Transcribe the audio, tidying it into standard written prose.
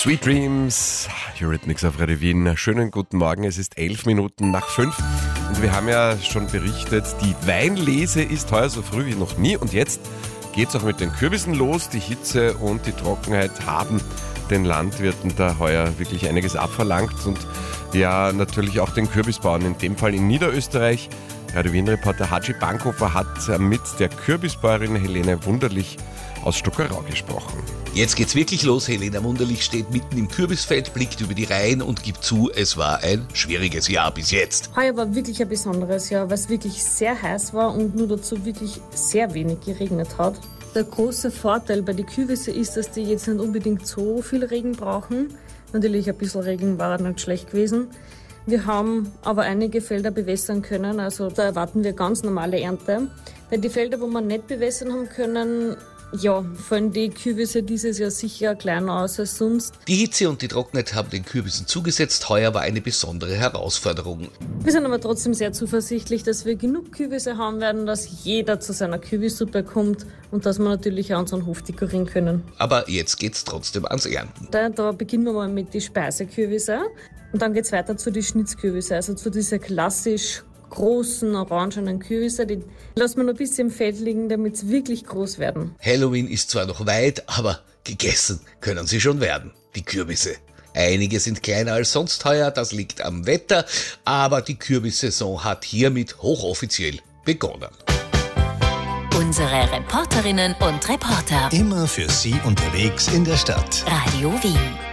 Sweet Dreams, Eurythmics auf Radio Wien. Schönen guten Morgen, es ist 11 Minuten nach 5 und wir haben ja schon berichtet, die Weinlese ist heuer so früh wie noch nie und jetzt geht's auch mit den Kürbissen los. Die Hitze und die Trockenheit haben den Landwirten da heuer wirklich einiges abverlangt und ja, natürlich auch den Kürbisbauern, in dem Fall in Niederösterreich. Radio Wien-Reporter Haji Bankhofer hat mit der Kürbisbäuerin Helene Wunderlich aus Stockerau gesprochen. Jetzt geht's wirklich los. Helena Wunderlich steht mitten im Kürbisfeld, blickt über die Reihen und gibt zu, es war ein schwieriges Jahr bis jetzt. Heuer war wirklich ein besonderes Jahr, weil es wirklich sehr heiß war und nur dazu wirklich sehr wenig geregnet hat. Der große Vorteil bei den Kürbisse ist, dass die jetzt nicht unbedingt so viel Regen brauchen. Natürlich ein bisschen Regen war nicht schlecht gewesen. Wir haben aber einige Felder bewässern können, also da erwarten wir ganz normale Ernte. Bei den Feldern, wo wir nicht bewässern haben können, ja, fallen die Kürbisse dieses Jahr sicher kleiner aus als sonst. Die Hitze und die Trockenheit haben den Kürbissen zugesetzt. Heuer war eine besondere Herausforderung. Wir sind aber trotzdem sehr zuversichtlich, dass wir genug Kürbisse haben werden, dass jeder zu seiner Kürbissuppe kommt und dass wir natürlich auch unseren Hof dekorieren können. Aber jetzt geht's trotzdem ans Ernten. Da beginnen wir mal mit den Speisekürbisse und dann geht's weiter zu den Schnitzkürbisse, also zu dieser klassisch großen, orangenen Kürbisse. Die lassen wir noch ein bisschen im Feld liegen, damit sie wirklich groß werden. Halloween ist zwar noch weit, aber gegessen können sie schon werden, die Kürbisse. Einige sind kleiner als sonst heuer, das liegt am Wetter, aber die Kürbissaison hat hiermit hochoffiziell begonnen. Unsere Reporterinnen und Reporter. Immer für Sie unterwegs in der Stadt. Radio Wien.